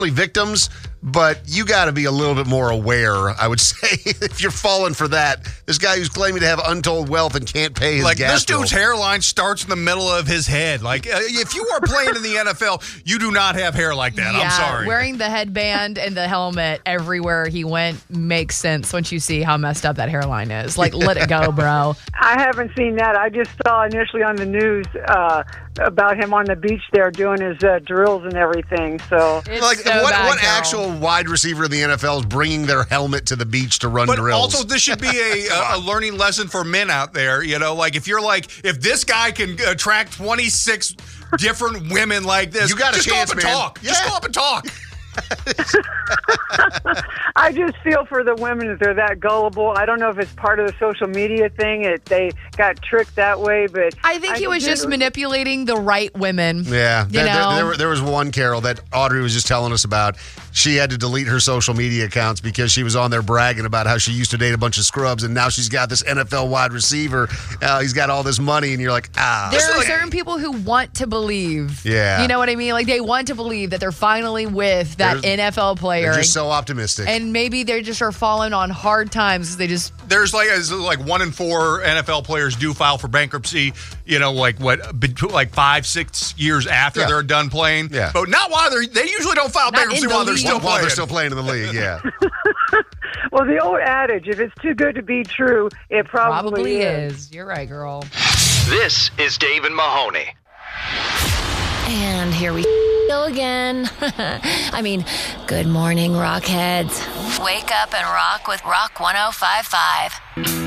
victims, but you got to be a little bit more aware, I would say, if you're falling for that. This guy who's claiming to have untold wealth and can't pay his gas this dude's bill. hairline starts in the middle of his head. If you are playing in the NFL, you do not have hair like that. Yeah, I'm sorry. Wearing the headband and the helmet everywhere he went makes sense once you see how messed up that hairline is. Let it go, bro. I haven't seen that. I just saw initially on the news about him on the beach there doing his drills and everything. So, It's Like, so what bad, girl. actual wide receiver in the NFL is bringing their helmet to the beach to run But drills? also, this should be a learning lesson for men out there. If this guy can attract 26 different women like this, You got a just chance, go up and man. talk. Yeah. Just go up and talk. I just feel for the women that they're that gullible. I don't know if it's part of the social media thing. They got tricked that way, but I think he was just manipulating the right women. Yeah, You know? there was one, Carol, that Audrey was just telling us about. She had to delete her social media accounts because she was on there bragging about how she used to date a bunch of scrubs, and now she's got this NFL wide receiver. He's got all this money, and you're like, There are certain people who want to believe. Yeah. You know what I mean? Like, they want to believe that they're finally with that NFL player. They're just so optimistic. And maybe they just are falling on hard times. They just There's like 1 in 4 NFL players do file for bankruptcy. 5, 6 years after they're done playing. Yeah. But not while they usually don't file bankruptcy in the while they're league. still while playing. they're still playing in the league, yeah. well, the old adage, if it's too good to be true, it probably is. You're right, girl. This is Dave and Mahoney. And here we go again. Good morning, Rockheads. Wake up and rock with Rock 105.5.